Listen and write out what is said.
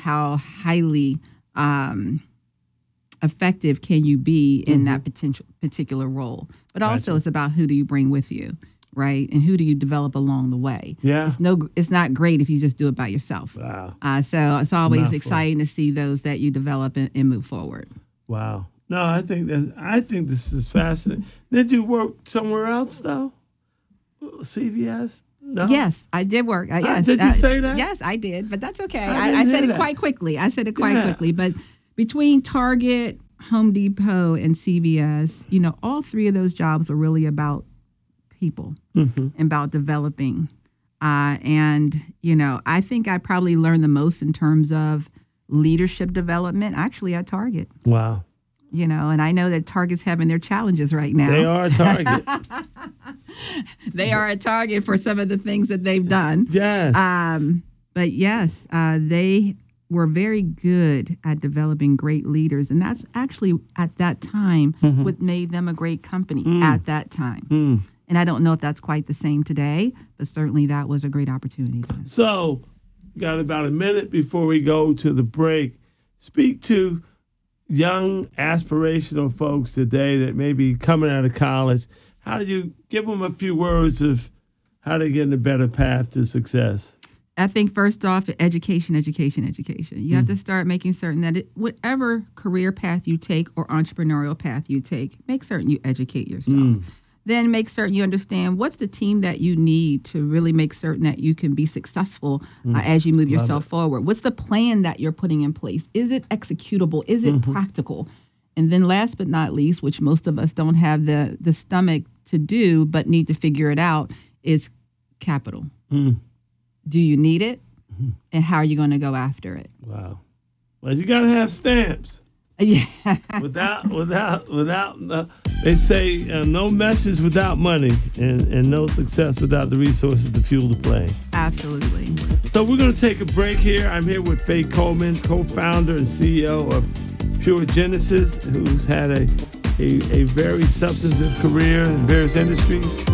how highly effective can you be in that particular role. But also it's about who do you bring with you, right? And who do you develop along the way? Yeah. It's not great if you just do it by yourself. Wow. So it's always exciting to see those that you develop and move forward. Wow. No, I think this is fascinating. Did you work somewhere else though? CVS? No. Yes, I did work. Yes. Did you say that? Yes, I did, but that's okay. I I said hear it that. quite quickly. But between Target, Home Depot, and CVS, all three of those jobs are really about people, about developing. And I think I probably learned the most in terms of leadership development, actually at Target. Wow. And I know that Target's having their challenges right now. They are a Target. They are a Target for some of the things that they've done. Yes. But yes, they were very good at developing great leaders. And that's actually at that time what made them a great company at that time. And I don't know if that's quite the same today, but certainly that was a great opportunity then. So, got about a minute before we go to the break. Speak to young aspirational folks today that may be coming out of college. How do you give them a few words of how to get in a better path to success? I think first off, education. You have to start making certain that whatever career path you take or entrepreneurial path you take, make certain you educate yourself. Then make certain you understand what's the team that you need to really make certain that you can be successful as you move yourself forward. What's the plan that you're putting in place? Is it executable? Is it practical? And then last but not least, which most of us don't have the stomach to do but need to figure it out, is capital. Do you need it? And how are you going to go after it? Wow. Well, you got to have stamps. Yeah. Without they say no message without money and no success without the resources to fuel the plane. Absolutely. So we're going to take a break here. I'm here with Faye Coleman, co-founder and CEO of Pure Genesis, who's had a very substantive career in various industries.